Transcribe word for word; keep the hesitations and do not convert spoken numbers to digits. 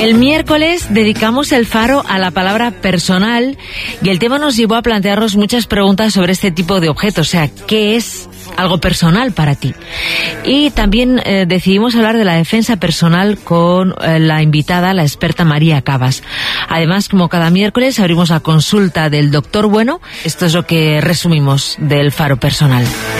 El miércoles dedicamos el faro a la palabra personal y el tema nos llevó a plantearnos muchas preguntas sobre este tipo de objetos, o sea, ¿qué es algo personal para ti? Y también eh, decidimos hablar de la defensa personal con eh, la invitada, la experta María Cabas. Además, como cada miércoles, abrimos la consulta del doctor Bueno. Esto es lo que resumimos del faro personal.